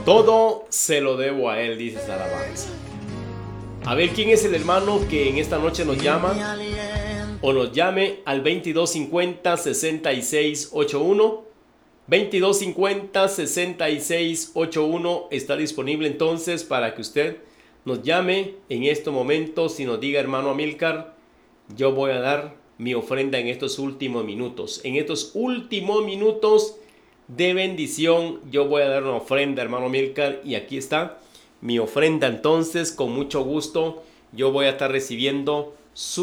Todo se lo debo a Él, dice esa alabanza. A ver, ¿quién es el hermano que en esta noche nos llama? O nos llame al 2250-6681. 2250-6681 está disponible entonces para que usted nos llame en estos momentos y nos diga: hermano Amílcar, yo voy a dar mi ofrenda en estos últimos minutos. En estos últimos minutos de bendición yo voy a dar una ofrenda, hermano Amílcar, y aquí está mi ofrenda. Entonces, con mucho gusto, yo voy a estar recibiendo su